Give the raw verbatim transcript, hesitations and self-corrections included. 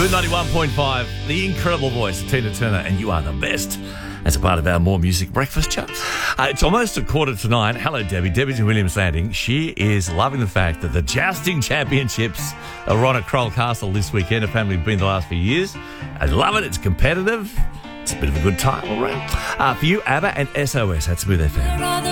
Smooth ninety-one point five, the incredible voice of Tina Turner, and You Are the Best, as a part of our More Music Breakfast chat. Uh, it's almost a quarter to nine. Hello, Debbie. Debbie's in Williams Landing. She is loving the fact that the jousting championships are on at Kroll Castle this weekend. Apparently, it's been the last few years. I love it. It's competitive. It's a bit of a good time all around. Uh, for you, ABBA and S O S at Smooth F M.